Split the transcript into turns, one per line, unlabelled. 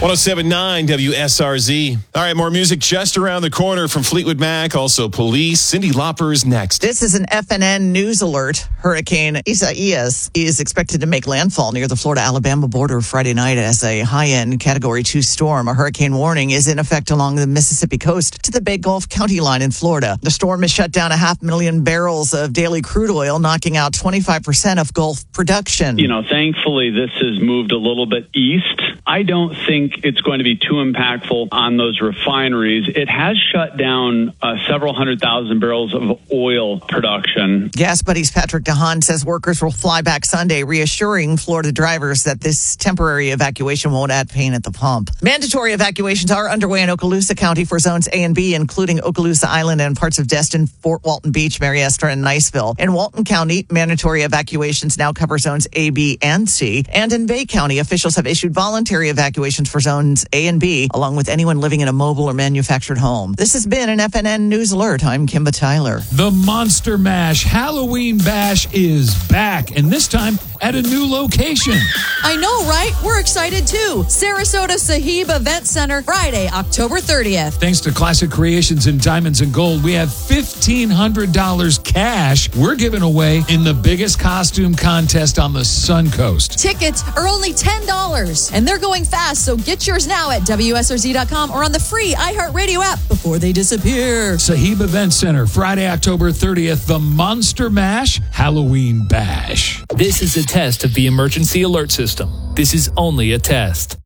107.9 WSRZ. All right, more music just around the corner from Fleetwood Mac. Also, Police. Cyndi Lauper's next.
This is an FNN news alert. Hurricane Isaias is expected to make landfall near the Florida-Alabama border Friday night as a high-end Category 2 storm. A hurricane warning is in effect along the Mississippi coast to the Bay Gulf County line in Florida. The storm has shut down 500,000 barrels of daily crude oil, knocking out 25% of Gulf production.
Thankfully, this has moved a little bit east. I don't think it's going to be too impactful on those refineries. It has shut down several 100,000 barrels of oil production.
Gas Buddy's Patrick DeHaan says workers will fly back Sunday, reassuring Florida drivers that this temporary evacuation won't add pain at the pump. Mandatory evacuations are underway in Okaloosa County for zones A and B, including Okaloosa Island and parts of Destin, Fort Walton Beach, Mary Esther, and Niceville. In Walton County, mandatory evacuations now cover zones A, B, and C. And in Bay County, officials have issued voluntary evacuations for zones A and B, along with anyone living in a mobile or manufactured home. This has been an FNN News Alert. I'm Kimba Tyler.
The Monster Mash Halloween Bash is back, and this time at a new location.
I know, right? We're excited too. Sarasota Sahib Event Center, Friday, October 30th.
Thanks to Classic Creations and Diamonds and Gold, we have $1,500 cash we're giving away in the biggest costume contest on the Suncoast.
Tickets are only $10, and they're going fast, so get yours now at WSRZ.com or on the free iHeartRadio app before they disappear.
Sahib Event Center, Friday, October 30th, the Monster Mash Halloween Bash.
This is a test of the emergency alert system. This is only a test.